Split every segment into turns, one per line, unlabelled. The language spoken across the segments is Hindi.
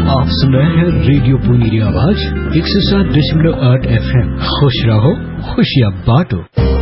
आप सुन रहे हैं रेडियो पुनीरी आवाज 107.8 FM। खुश रहो, खुशियाँ बांटो।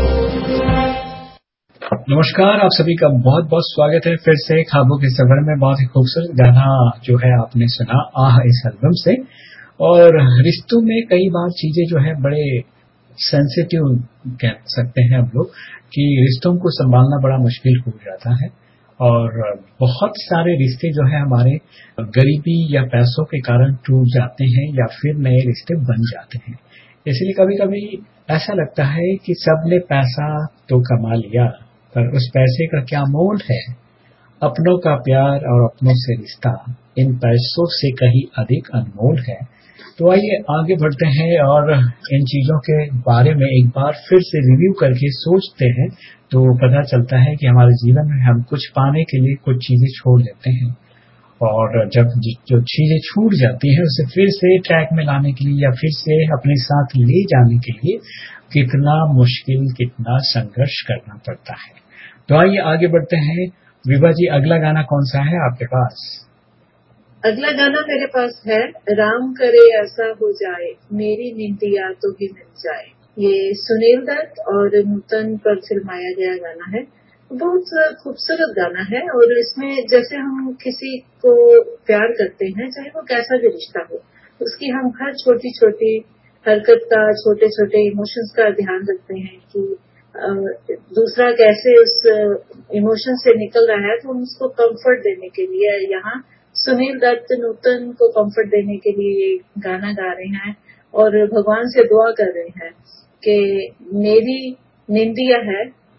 नमस्कार, आप सभी का बहुत बहुत स्वागत है फिर से ख्वाबों के सफर में। बहुत ही खूबसूरत गाना जो है आपने सुना आह इस एल्बम से। और रिश्तों में कई बार चीजें जो है बड़े सेंसिटिव कह सकते हैं हम लोग कि रिश्तों को संभालना बड़ा मुश्किल हो जाता है। और बहुत सारे रिश्ते जो है हमारे गरीबी या पैसों के कारण टूट जाते हैं या फिर नए रिश्ते बन जाते हैं। इसलिए कभी कभी ऐसा लगता है कि सबने पैसा तो कमा लिया, पर उस पैसे का क्या मोल है। अपनों का प्यार और अपनों से रिश्ता इन पैसों से कहीं अधिक अनमोल है। तो आइए आगे बढ़ते हैं और इन चीजों के बारे में एक बार फिर से रिव्यू करके सोचते हैं। तो पता चलता है कि हमारे जीवन में हम कुछ पाने के लिए कुछ चीजें छोड़ देते हैं, और जब जो चीजें छूट जाती हैं उसे फिर से ट्रैक में लाने के लिए या फिर से अपने साथ ले जाने के लिए कितना मुश्किल, कितना संघर्ष करना पड़ता है। तो आइए आगे बढ़ते हैं। विभा जी, अगला गाना कौन सा है आपके पास?
अगला गाना मेरे पास है राम करे ऐसा हो जाए, मेरी निंदिया तो भी मिल जाए। ये सुनील दत्त और नूतन पर फिल्माया गया गाना है। बहुत खूबसूरत गाना है और इसमें जैसे हम किसी को प्यार करते हैं, चाहे वो कैसा भी रिश्ता हो, उसकी हम हर छोटी छोटी हरकत का, छोटे छोटे इमोशंस का ध्यान रखते हैं कि दूसरा कैसे उस इमोशन से निकल रहा है, तो हम उसको कंफर्ट देने के लिए यहाँ सुनील दत्त नूतन को कंफर्ट देने के लिए ये गाना गा रहे हैं और भगवान से दुआ कर रहे हैं कि मेरी निंदिया है